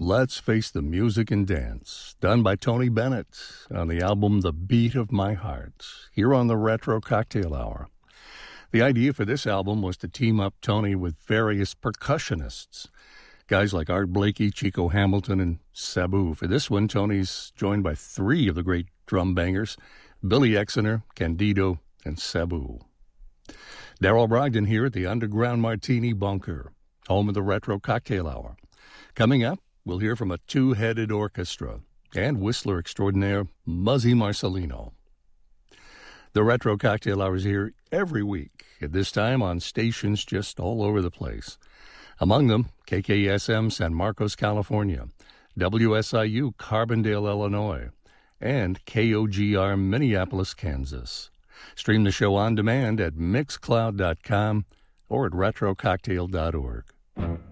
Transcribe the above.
Let's Face the Music and Dance, done by Tony Bennett on the album The Beat of My Heart, here on the Retro Cocktail Hour. The idea for this album was to team up Tony with various percussionists, guys like Art Blakey, Chico Hamilton, and Sabu. For this one, Tony's joined by three of the great drum bangers, Billy Exner, Candido, and Sabu. Daryl Brogdon here at the Underground Martini Bunker, home of the Retro Cocktail Hour. Coming up, we'll hear from a two-headed orchestra and whistler extraordinaire Muzzy Marcelino. The Retro Cocktail Hour is here every week, at this time on stations just all over the place. Among them, KKSM San Marcos, California, WSIU Carbondale, Illinois, and KOGR Minneapolis, Kansas. Stream the show on demand at Mixcloud.com or at retrococktail.org.